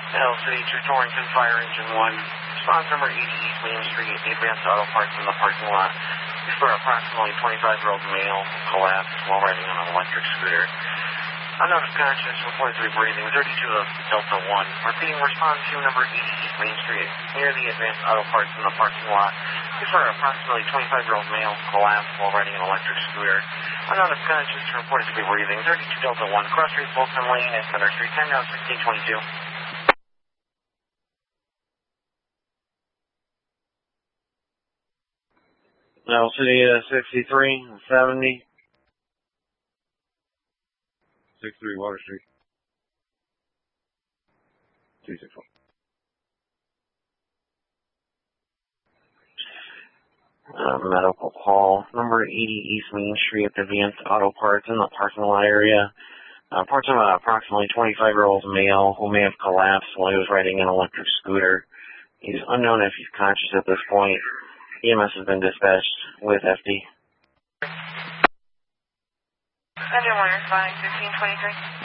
L City to Torrington Fire Engine 1. Response number 80 East Main Street, the Advanced Auto Parts in the parking lot. For approximately 25-year-old male collapsed while riding on an electric scooter. Unknown of conscious, reported to be breathing. 32 of Delta 1. Repeating response to number 80 East Main Street, near the Advanced Auto Parts in the parking lot. For approximately 25-year-old male collapsed while riding an electric scooter. Unknown of conscious, reported to be breathing. 32 Delta 1. Cross Street, Bolton Lane, at Center Street, 10 now 1622. L City 63, 70. 63 Water Street. 264. Medical call. Number 80 East Main Street at the Advanced Auto Parts in the parking lot area. Reports of an approximately 25-year-old male who may have collapsed while he was riding an electric scooter. He's unknown if he's conscious at this point. EMS has been dispatched with FD. Engine 1 is 1623.